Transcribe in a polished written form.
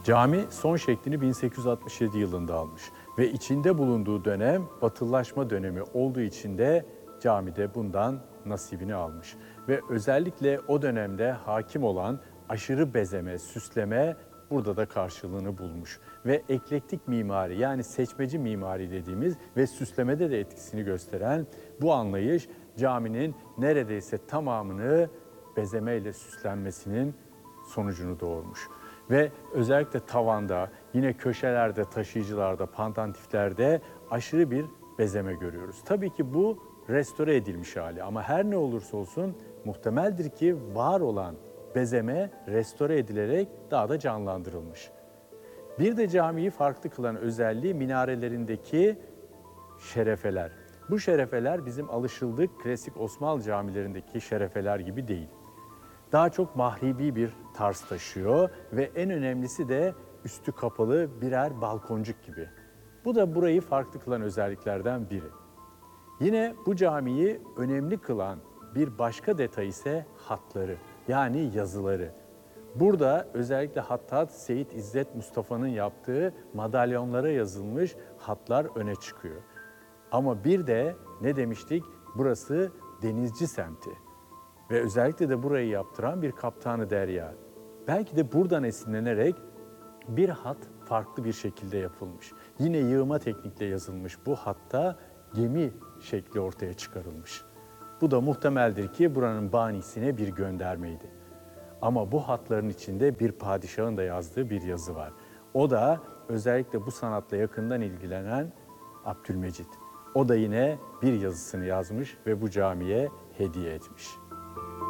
Cami son şeklini 1867 yılında almış ve içinde bulunduğu dönem batılılaşma dönemi olduğu için de camide bundan nasibini almış. Ve özellikle o dönemde hakim olan aşırı bezeme, süsleme burada da karşılığını bulmuş. Ve eklektik mimari yani seçmeci mimari dediğimiz ve süslemede de etkisini gösteren bu anlayış caminin neredeyse tamamını bezemeyle süslenmesinin sonucunu doğurmuş. Ve özellikle tavanda, yine köşelerde, taşıyıcılarda, pandantiflerde aşırı bir bezeme görüyoruz. Tabii ki bu restore edilmiş hali ama her ne olursa olsun muhtemeldir ki var olan bezeme restore edilerek daha da canlandırılmış. Bir de camiyi farklı kılan özelliği minarelerindeki şerefeler. Bu şerefeler bizim alışıldık klasik Osmanlı camilerindeki şerefeler gibi değil. Daha çok mahribi bir tarz taşıyor ve en önemlisi de üstü kapalı birer balkoncuk gibi. Bu da burayı farklı kılan özelliklerden biri. Yine bu camiyi önemli kılan bir başka detay ise hatları yani yazıları. Burada özellikle hattat Seyit İzzet Mustafa'nın yaptığı madalyonlara yazılmış hatlar öne çıkıyor. Ama bir de ne demiştik? Burası denizci semti. Ve özellikle de burayı yaptıran bir kaptanı derya. Belki de buradan esinlenerek bir hat farklı bir şekilde yapılmış. Yine yığma teknikle yazılmış bu hatta gemi şekli ortaya çıkarılmış. Bu da muhtemeldir ki buranın banisine bir göndermeydi. Ama bu hatların içinde bir padişahın da yazdığı bir yazı var. O da özellikle bu sanatla yakından ilgilenen Abdülmecit. O da yine bir yazısını yazmış ve bu camiye hediye etmiş.